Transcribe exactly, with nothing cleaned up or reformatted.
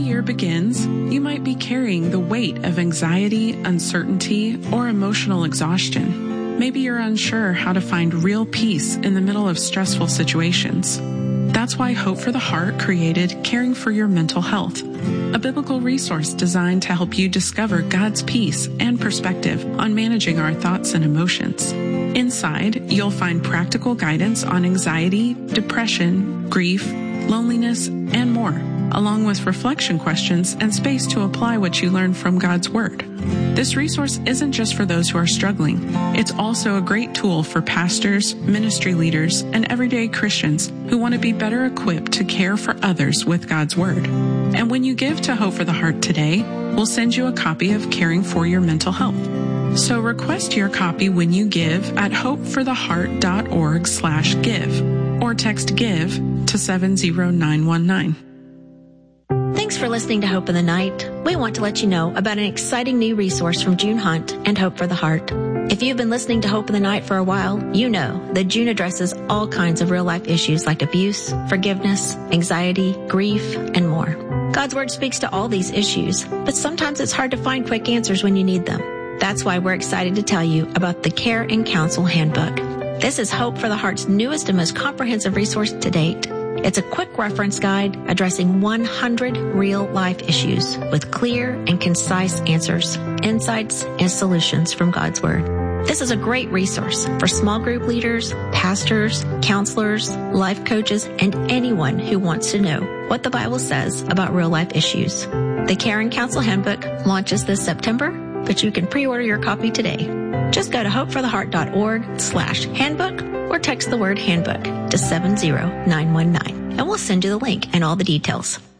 Year begins, you might be carrying the weight of anxiety, uncertainty, or emotional exhaustion. Maybe you're unsure how to find real peace in the middle of stressful situations. That's why Hope for the Heart created Caring for Your Mental Health, a biblical resource designed to help you discover God's peace and perspective on managing our thoughts and emotions. Inside, you'll find practical guidance on anxiety, depression, grief, loneliness, and more, along with reflection questions and space to apply what you learn from God's Word. This resource isn't just for those who are struggling. It's also a great tool for pastors, ministry leaders, and everyday Christians who want to be better equipped to care for others with God's Word. And when you give to Hope for the Heart today, we'll send you a copy of Caring for Your Mental Health. So request your copy when you give at hopefortheheart.org slash give or text GIVE to seven zero nine one nine. Thanks for listening to Hope in the Night. We want to let you know about an exciting new resource from June Hunt and Hope for the Heart. If you've been listening to Hope in the Night for a while, you know that June addresses all kinds of real-life issues like abuse, forgiveness, anxiety, grief, and more. God's Word speaks to all these issues, but sometimes it's hard to find quick answers when you need them. That's why we're excited to tell you about the Care and Counsel Handbook. This is Hope for the Heart's newest and most comprehensive resource to date. It's a quick reference guide addressing one hundred real-life issues with clear and concise answers, insights, and solutions from God's Word. This is a great resource for small group leaders, pastors, counselors, life coaches, and anyone who wants to know what the Bible says about real-life issues. The Care and Counsel Handbook launches this September, but you can pre-order your copy today. Just go to hopefortheheart.org slash handbook or text the word handbook to seven zero nine one nine, and we'll send you the link and all the details.